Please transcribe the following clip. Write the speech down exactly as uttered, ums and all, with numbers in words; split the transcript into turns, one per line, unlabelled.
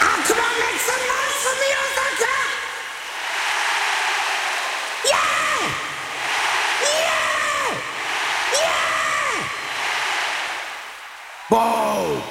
Oh, come on, make some noise for me, Osaka! Yeah! Yeah! Yeah! Whoa!